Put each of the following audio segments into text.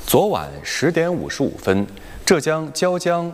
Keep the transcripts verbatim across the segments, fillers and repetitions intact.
昨晚十点五十五分，浙江椒江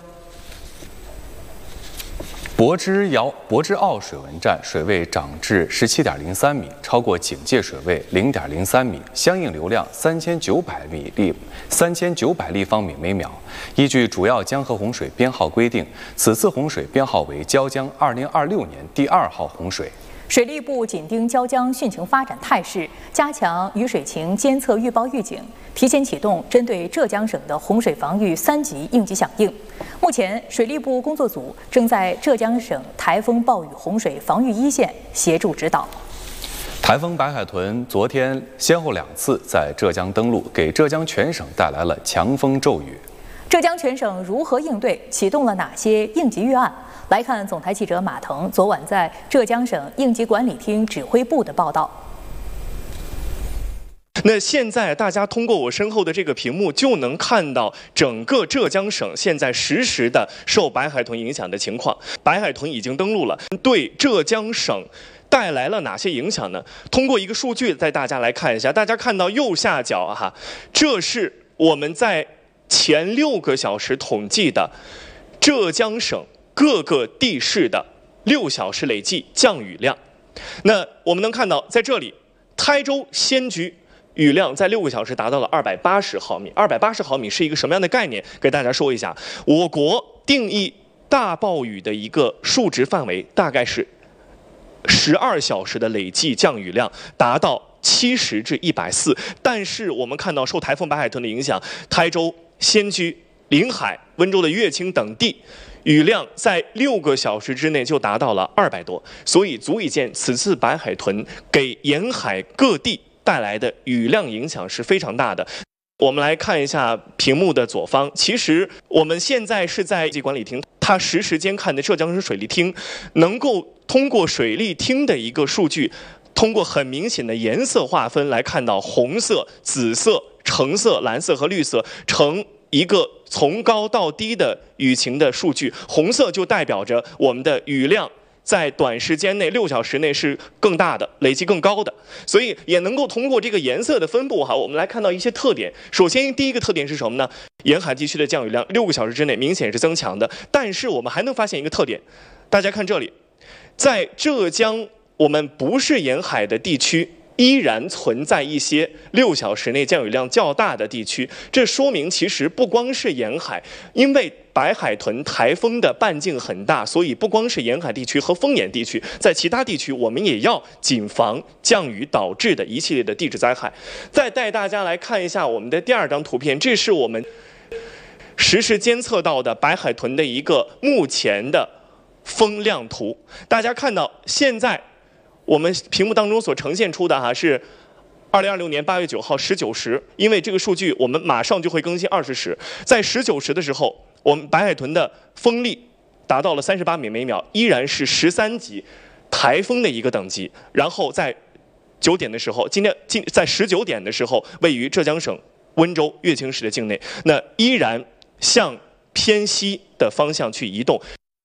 柏芝窑柏芝坳水文站水位涨至十七点零三米，超过警戒水位零点零三米，相应流量三千九百米立三千九百立方米每秒。依据主要江河洪水编号规定，此次洪水编号为椒江二零二六年第二号洪水。 水利部紧盯椒江汛情发展态势，加强雨水情监测预报预警，提前启动针对浙江省的洪水防御三级应急响应。目前，水利部工作组正在浙江省台风、暴雨、洪水防御一线协助指导。 台风白海豚昨天先后两次在浙江登陆，给浙江全省带来了强风骤雨。 浙江全省如何应对？启动了哪些应急预案？ 来看总台记者马腾昨晚在浙江省应急管理厅指挥部的报道。 那现在大家通过我身后的这个屏幕就能看到整个浙江省现在实时的受白海豚影响的情况。白海豚已经登陆了，对浙江省 带来了哪些影响呢？通过一个数据带大家来看一下，大家看到右下角哈，这是我们在前六个小时统计的浙江省 各个地市的六小时累计降雨量，那我们能看到，在这里，台州仙居雨量在六个小时达到了二百八十毫米。二百八十毫米是一个什么样的概念？给大家说一下，我国定义大暴雨的一个数值范围大概是十二小时的累计降雨量达到七十至一百四。但是我们看到，受台风白海豚的影响，台州、仙居、临海、温州的乐清等地 雨量在六个小时之内就达到了二百多，所以足以见此次白海豚给沿海各地带来的雨量影响是非常大的。我们来看一下屏幕的左方，其实我们现在是在应急管理厅，它实时监看的浙江省水利厅，能够通过水利厅的一个数据，通过很明显的颜色划分来看到红色、紫色、橙色、蓝色和绿色呈 一个从高到低的雨情的数据，红色就代表着我们的雨量在短时间内六小时内是更大的，累计更高的，所以也能够通过这个颜色的分布哈，我们来看到一些特点。首先，第一个特点是什么呢？沿海地区的降雨量六个小时之内明显是增强的，但是我们还能发现一个特点，大家看这里，在浙江我们不是沿海的地区 依然存在一些六小时内降雨量较大的地区，这说明其实不光是沿海，因为白海豚台风的半径很大，所以不光是沿海地区和风眼地区，在其他地区我们也要谨防降雨导致的一系列的地质灾害。再带大家来看一下我们的第二张图片，这是我们实时监测到的白海豚的一个目前的风量图。大家看到现在 我们屏幕当中所呈现出的哈是二零二六年八月九号十九时，因为这个数据我们马上就会更新二十时，在十九时的时候，我们白海豚的风力达到了三十八米每秒，依然是十三级台风的一个等级。然后在九点的时候，今天今在十九点的时候，位于浙江省温州乐清市的境内，那依然向偏西的方向去移动。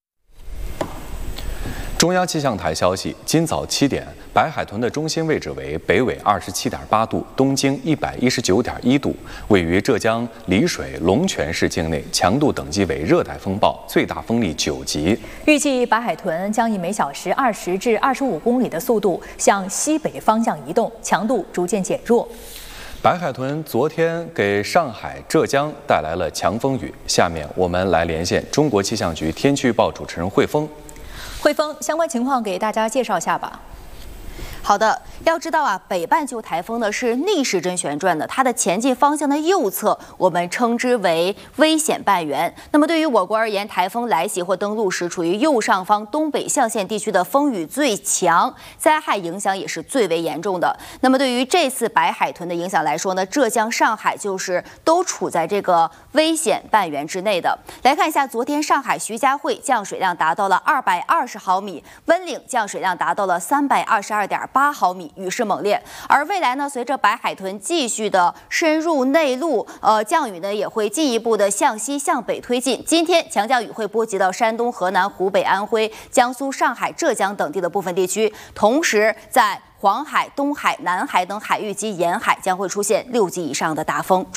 中央气象台消息，今早七点，白海豚的中心位置为北纬二十七点八度，东经一百一十九点一度，位于浙江丽水龙泉市境内，强度等级为热带风暴，最大风力九级。 预计白海豚将以每小时二十至二十五公里的速度向西北方向移动，强度逐渐减弱。 白海豚昨天给上海、浙江带来了强风雨。下面我们来连线中国气象局天气预报主持人汇丰。 汇丰，相关情况给大家介绍一下吧。 好的，要知道啊，北半球台风呢是逆时针旋转的，它的前进方向的右侧我们称之为危险半圆。那么对于我国而言，台风来袭或登陆时，处于右上方东北象限地区的风雨最强，灾害影响也是最为严重的。那么对于这次白海豚的影响来说呢，浙江、上海就是都处在这个危险半圆之内的。来看一下，昨天上海徐家汇降水量达到了二百二十毫米，温岭降水量达到了三百二十二点八 八毫米，雨势猛烈。而未来呢，随着白海豚继续的深入内陆，呃，降雨呢也会进一步的向西向北推进。今天强降雨会波及到山东、河南、湖北、安徽、江苏、上海、浙江等地的部分地区，同时在黄海、东海、南海等海域及沿海将会出现六级以上的大风。